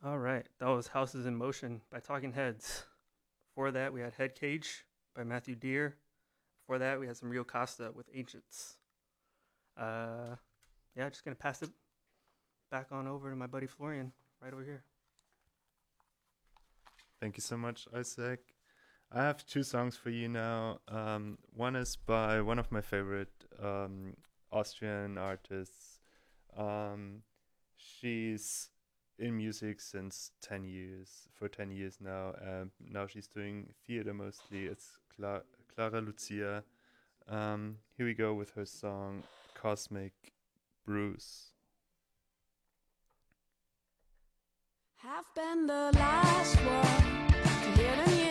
All right, that was Houses in Motion by Talking Heads. Before that, we had Head Cage by Matthew Deere. Before that, we had some Rio Costa with Ancients. Uh, yeah, just gonna pass it back on over to my buddy Florian right over here. Thank you so much, Isaac. I have two songs for you now. One is by one of my favorite Austrian artists. Um, she's in music since 10 years, for 10 years now. Now she's doing theater mostly. It's Clara Lucia. Here we go with her song Cosmic Bruise. Have been the last one to hear the news.